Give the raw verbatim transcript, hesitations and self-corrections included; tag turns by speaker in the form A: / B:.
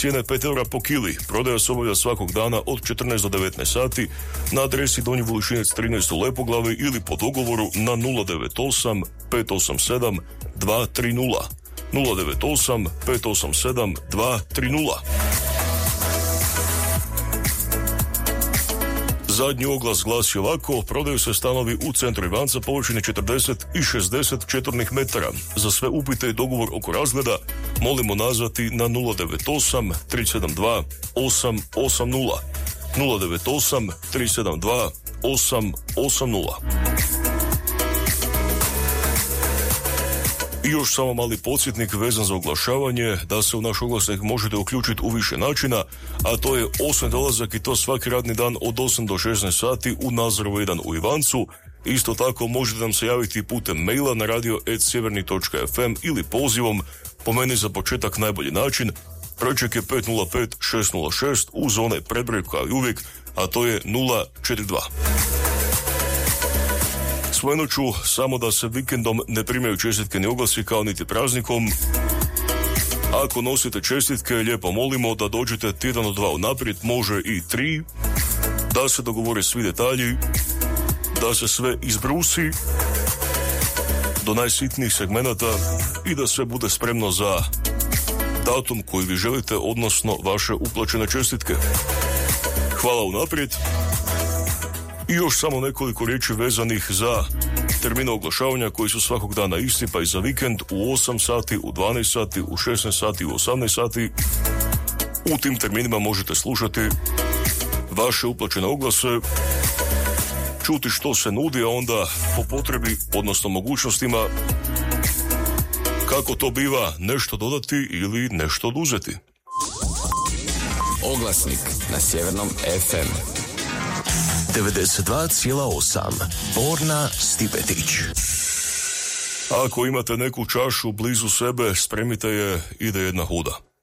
A: cijena je pet eura po kili. Prodaja se obavlja svakog dana od četrnaest do devetnaest sati na adresi Donji Vulušinac trinaest u Lepoglavi ili po dogovoru na nula devet osam pet osam sedam dva tri nula. nula devet osam pet osam sedam dva tri nula. Zadnji oglas glasi ovako: prodaju se stanovi u centru Ivanca površine četrdeset i šezdeset četvornih metara. Za sve upite i dogovor oko razgleda molimo nazvati na nula devet osam tri sedam dva osam osam nula. nula devet osam tri sedam dva osam osam nula. I još samo mali podsjetnik vezan za oglašavanje, da se u naš oglasnik možete uključiti u više načina, a to je osam dolazak i to svaki radni dan od osam do šesnaest sati u Nazorevo jedan u Ivancu. Isto tako možete nam se javiti putem maila na radio at sjeverni točka f m ili pozivom, po meni za početak najbolji način. Brojček je pet nula pet šest nula šest uz onaj predbroj kao i uvijek, a to je nula četiri dva. Spomenut ću samo da se vikendom ne primaju čestitke ni oglasi kao niti praznikom. Ako nosite čestitke, lijepo molimo da dođete tjedan od dva unaprijed, može i tri, da se dogovore svi detalji, da se sve izbrusi do najsitnijih segmenata i da sve bude spremno za datum koji vi želite, odnosno vaše uplaćene čestitke. Hvala unaprijed. I još samo nekoliko riječi vezanih za termine oglašavanja koji su svakog dana isti, pa i za vikend u osam sati, u dvanaest sati, u šesnaest sati, u osamnaest sati. U tim terminima možete slušati vaše uplaćene oglase, čuti što se nudi, a onda po potrebi, odnosno mogućnostima, kako to biva, nešto dodati ili nešto oduzeti.
B: Oglasnik na Sjevernom ef em.
C: devedeset dva zarez osam Borna Stipetić.
A: Ako imate neku čašu blizu sebe, spremite je, ide jedna huda.